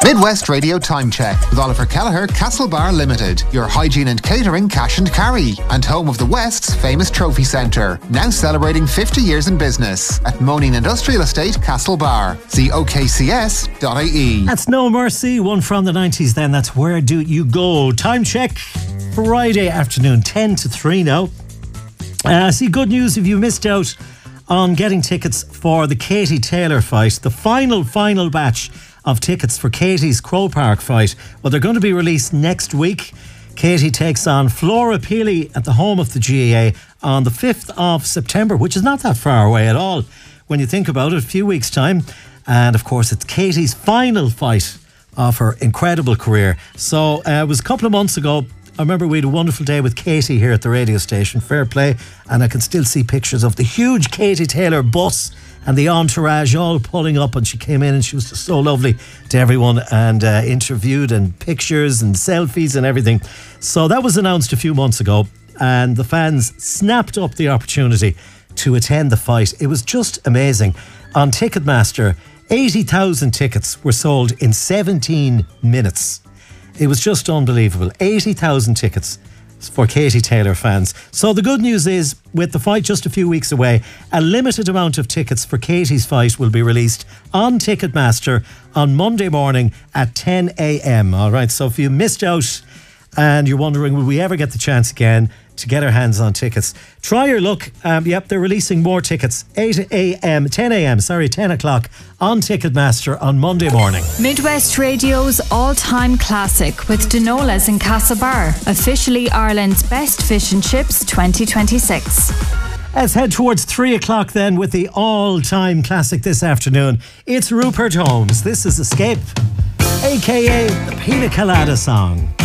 Midwest Radio Time Check with Oliver Kelleher, Castlebar Limited, your hygiene and catering cash and carry, and home of the West's famous trophy centre, now celebrating 50 years in business at Moaning Industrial Estate, Castlebar. See okcs.ie. That's No Mercy, one from the 90s then. That's Where Do You Go? Time check, Friday afternoon, 10 to 3 now. See, good news if you missed out on getting tickets for the Katie Taylor fight, the final batch of tickets for Katie's Crow Park fight. Well, they're going to be released next week. Katie takes on Flora Peely at the home of the GAA on the 5th of September, which is not that far away at all when you think about it, a few weeks' time. And of course, it's Katie's final fight of her incredible career. So it was a couple of months ago. I remember we had a wonderful day with Katie here at the radio station, fair play, and I can still see pictures of the huge Katie Taylor bus and the entourage all pulling up, and she came in and she was just so lovely to everyone and interviewed, and pictures and selfies and everything. So that was announced a few months ago, and the fans snapped up the opportunity to attend the fight. It was just amazing. On Ticketmaster, 80,000 tickets were sold in 17 minutes. It was just unbelievable. 80,000 tickets for Katie Taylor fans. So the good news is, with the fight just a few weeks away, a limited amount of tickets for Katie's fight will be released on Ticketmaster on Monday morning at 10 a.m. All right, so if you missed out and you're wondering, will we ever get the chance again to get our hands on tickets, try your luck. Yep, they're releasing more tickets. 10 o'clock on Ticketmaster on Monday morning. Midwest Radio's all-time classic with Dinolas in Castlebar, officially Ireland's best fish and chips 2026. Let's head towards 3 o'clock then with the all-time classic this afternoon. It's Rupert Holmes. This is Escape, aka the Pina Colada song.